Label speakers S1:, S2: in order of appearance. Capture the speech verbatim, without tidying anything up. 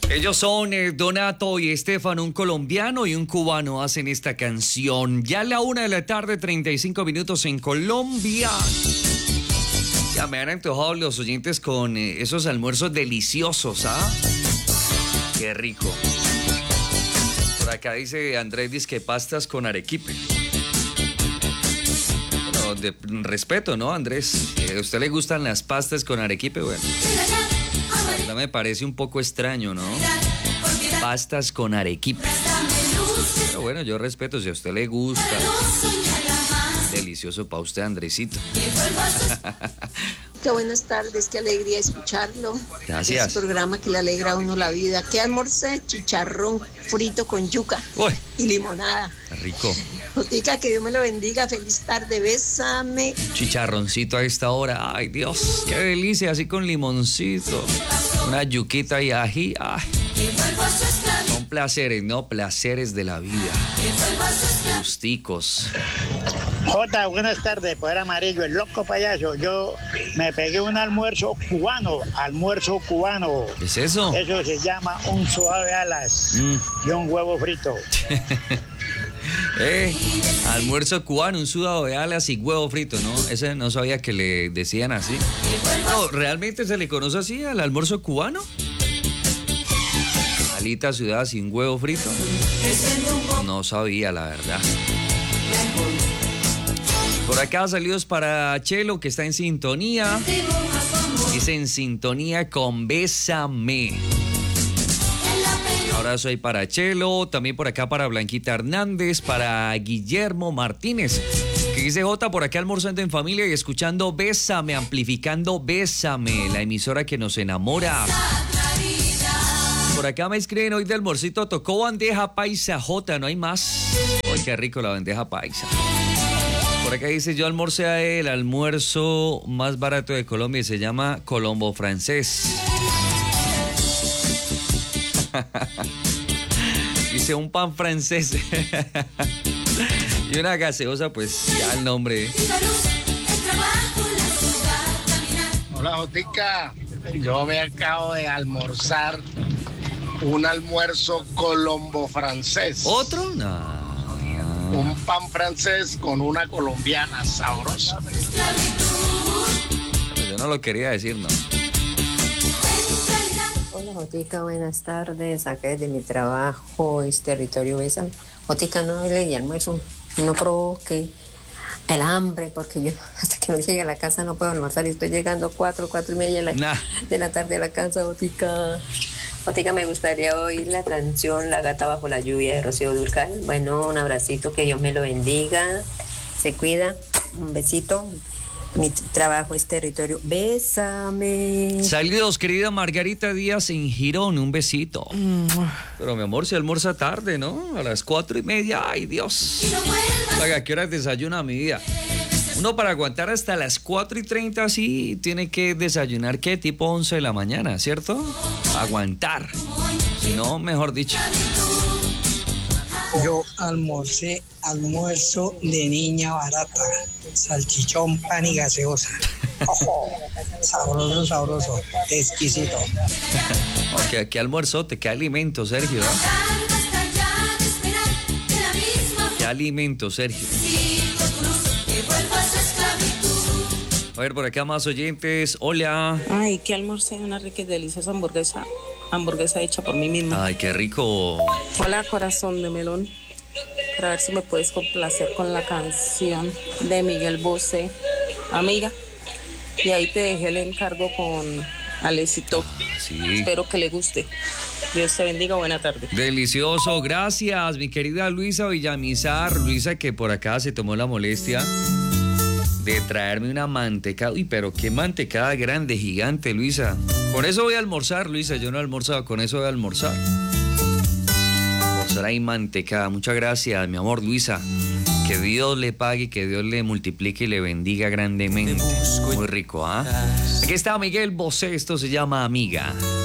S1: Ellos son eh, Donato y Estefan, un colombiano y un cubano, hacen esta canción. Ya a la una de la tarde, treinta y cinco minutos en Colombia. Ya me han antojado los oyentes con eh, esos almuerzos deliciosos, ¿ah? Qué rico. Por acá dice Andrés, dice que pastas con arequipe. Bueno, de respeto, ¿no, Andrés? Eh, ¿A usted le gustan las pastas con arequipe? Bueno, la verdad me parece un poco extraño, ¿no? Pastas con arequipe. Pero bueno, yo respeto, si a usted le gusta. Delicioso para usted, Andresito.
S2: Qué buenas tardes, qué alegría escucharlo.
S1: Gracias.
S2: Es un programa que le alegra a uno la vida. ¿Qué almorcé? Chicharrón frito con yuca.
S1: Uy,
S2: y limonada.
S1: rico.
S2: Jotica, que Dios me lo bendiga. Feliz tarde, bésame.
S1: Chicharroncito a esta hora. Ay, Dios, qué delicia, así con limoncito. Una yuquita y ají. Ay. Son placeres, ¿no? Placeres de la vida. Gusticos.
S3: Jota, buenas tardes, Poder Amarillo, el loco payaso. Yo me pegué un almuerzo cubano, almuerzo cubano.
S1: ¿Qué es eso?
S3: Eso se llama un suave alas mm. y un huevo frito.
S1: eh, almuerzo cubano, un sudado de alas y huevo frito, ¿no? Ese no sabía que le decían así. No, ¿realmente se le conoce así al almuerzo cubano? Alitas sudadas sin huevo frito. No sabía, la verdad. Por acá saludos para Chelo, que está en sintonía. Dice en sintonía con Bésame. Un abrazo ahí para Chelo. También por acá para Blanquita Hernández. Para Guillermo Martínez, que dice Jota, por acá almorzando en familia y escuchando Bésame, amplificando Bésame, la emisora que nos enamora. Por acá me escriben hoy de almorcito, tocó bandeja paisa, Jota, no hay más. Ay, qué rico la bandeja paisa. Por acá dice, yo almorcé el almuerzo más barato de Colombia y se llama Colombo Francés. Dice un pan francés. Y una gaseosa, pues ya el nombre.
S4: Hola, Jotica. Yo me acabo de almorzar un almuerzo colombo francés.
S1: ¿Otro? No.
S4: Un pan francés con una colombiana sabrosa.
S1: Yo no lo quería decir, ¿no?
S5: Hola, Jotica, buenas tardes. Acá desde mi trabajo es Territorio Bésame. Jotica, no hable de almuerzo, no provoque el hambre, porque yo hasta que no llegue a la casa no puedo almorzar y estoy llegando cuatro, cuatro y media de la, nah. de la tarde a la casa, Jotica. Jotica, me gustaría oír la canción La gata bajo la lluvia de Rocío Dúrcal. Bueno, un abracito, que Dios me lo bendiga. Se cuida. Un besito. Mi trabajo es Territorio Bésame.
S1: Saludos, querida Margarita Díaz en Girón. Un besito. Mm. Pero mi amor, se almuerza tarde, ¿no? A las cuatro y media. Ay, Dios. Oiga, ¿qué horas desayuna mi vida? Uno para aguantar hasta las cuatro y treinta, sí, tiene que desayunar, ¿qué? Tipo once de la mañana, ¿cierto? Aguantar. Si no, mejor dicho.
S6: Yo almorcé almuerzo de niña barata. Salchichón, pan y gaseosa. Ojo, sabroso, sabroso. Exquisito.
S1: Ok, ¿qué almuerzo? ¿Qué alimento, Sergio? ¿Eh? ¿Qué alimento, Sergio? A ver, por acá más oyentes. Hola.
S7: Ay, qué almorcé, una rica y deliciosa hamburguesa. Hamburguesa hecha por mí misma.
S1: Ay, qué rico.
S7: Hola, corazón de melón. Para ver si me puedes complacer con la canción de Miguel Bosé, Amiga. Y ahí te dejé el encargo con Alecito.
S1: Sí.
S7: Espero que le guste. Dios te bendiga, buena tarde.
S1: Delicioso, gracias, mi querida Luisa Villamizar. Luisa, que por acá se tomó la molestia de traerme una mantecada. Uy, pero qué mantecada grande, gigante, Luisa. Con eso voy a almorzar, Luisa. Yo no he almorzado, con eso voy a almorzar. Almorzar ahí mantecada. Muchas gracias, mi amor, Luisa. Que Dios le pague, que Dios le multiplique y le bendiga grandemente. Muy rico, ¿ah? ¿eh? Aquí está Miguel Bosé, esto se llama Amiga.